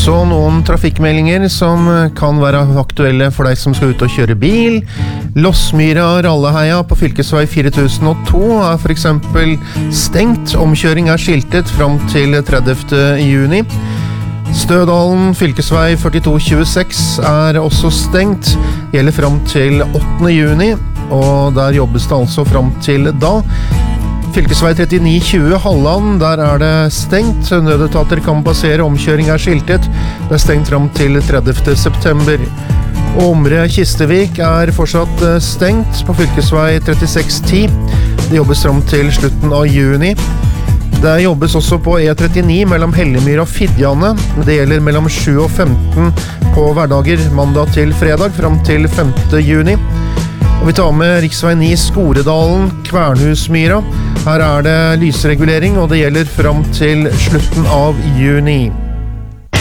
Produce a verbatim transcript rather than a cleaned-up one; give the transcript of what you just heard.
Så noen trafikkmeldinger som kan være aktuelle for deg som skal ut og kjøre bil. Lossmyra Ralleheia på fylkesvei fire tusen og to er for eksempel stengt. Omkjøring er skiltet fram til tredivte juni. Stødalen fylkesvei førtito tjueseks er også stengt. Gjelder fram til åttende juni, og der jobbes det altså fram til da. Fylkesvei trettini tjue Halland, der er det stengt. Nødetater kan passere, omkjøring er skiltet. Det er stengt fram til tredivte september. Omre Kistevik er fortsatt stengt på fylkesvei trettiseks ti. Det jobbes fram til slutten av juni. Det jobbes også på E trettini mellom Hellemyr og Fidjane. Det gjelder mellom sju og femten på hverdager, mandag til fredag, fram til femte juni. Og vi tar med riksvei ni Skoredalen, Kvernhusmyra. Her er det lysregulering, og det gjelder fram til slutten av juni.